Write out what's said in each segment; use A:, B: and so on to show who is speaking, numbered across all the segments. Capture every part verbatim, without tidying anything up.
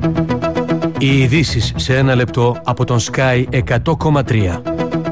A: Οι ειδήσεις σε ένα λεπτό από τον Sky εκατό κόμμα τρία.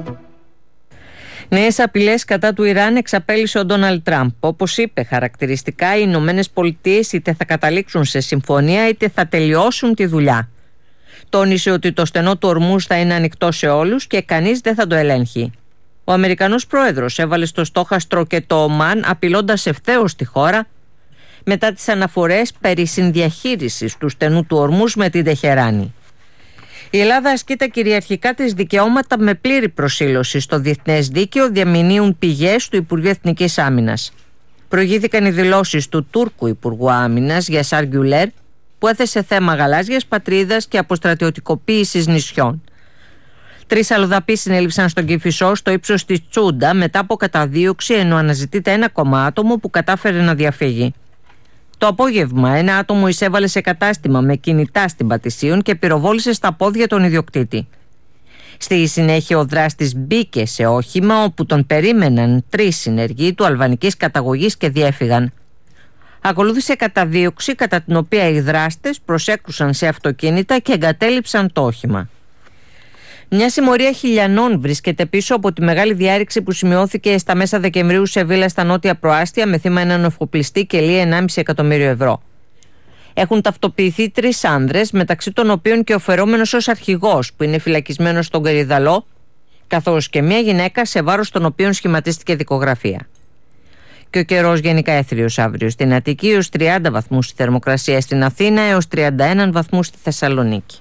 B: Νέες απειλές κατά του Ιράν εξαπέλυσε ο Ντόναλντ Τραμπ. Όπως είπε χαρακτηριστικά, οι Ηνωμένες Πολιτείες είτε θα καταλήξουν σε συμφωνία είτε θα τελειώσουν τη δουλειά. Τόνισε ότι το στενό του Ορμούζ θα είναι ανοιχτό σε όλους και κανείς δεν θα το ελέγχει. Ο Αμερικανός πρόεδρος έβαλε στο στόχαστρο και το Ομάν, απειλώντας ευθέως τη χώρα μετά τις αναφορές περί συνδιαχείρισης του στενού του Ορμούζ με την Τεχεράνη. Η Ελλάδα ασκεί τα κυριαρχικά της δικαιώματα με πλήρη προσήλωση στο διεθνές δίκαιο, διαμηνύουν πηγές του Υπουργείου Εθνικής Άμυνας. Προηγήθηκαν οι δηλώσεις του Τούρκου Υπουργού Άμυνας Γιασάρ Γκιουλέρ, που έθεσε θέμα γαλάζιας πατρίδας και αποστρατιωτικοποίησης νησιών. Τρεις αλλοδαποί συνέληψαν στον Κηφισό στο ύψος της Τσούντα μετά από καταδίωξη, ενώ αναζητείται ένα ακόμα άτομο που κατάφερε να διαφύγει. Το απόγευμα ένα άτομο εισέβαλε σε κατάστημα με κινητά στην Πατησίων και πυροβόλησε στα πόδια τον ιδιοκτήτη. Στη συνέχεια ο δράστης μπήκε σε όχημα όπου τον περίμεναν τρεις συνεργοί του αλβανικής καταγωγής και διέφυγαν. Ακολούθησε καταδίωξη κατά την οποία οι δράστες προσέκρουσαν σε αυτοκίνητα και εγκατέλειψαν το όχημα. Μια συμμορία χιλιανών βρίσκεται πίσω από τη μεγάλη διάρρηξη που σημειώθηκε στα μέσα Δεκεμβρίου σε βίλα στα νότια προάστια με θύμα έναν εφοπλιστή και λύε ενάμιση εκατομμύριο ευρώ. Έχουν ταυτοποιηθεί τρεις άνδρες, μεταξύ των οποίων και ο φερόμενος ως αρχηγός που είναι φυλακισμένος στον Καριδαλό, καθώς και μια γυναίκα σε βάρος των οποίων σχηματίστηκε δικογραφία. Και ο καιρός γενικά έθριος αύριο στην Αττική έως τριάντα βαθμούς στη θερμοκρασία, στην Αθήνα έως τριάντα ένα βαθμούς στη Θεσσαλονίκη.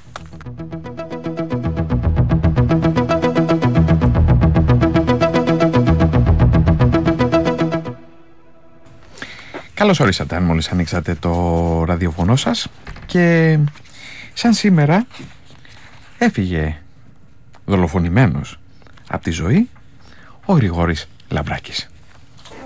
C: Καλώς ορίσατε αν μόλις ανοίξατε το ραδιοφωνό σας. Και σαν σήμερα έφυγε δολοφονημένος από τη ζωή ο Γρηγόρης Λαμπράκης.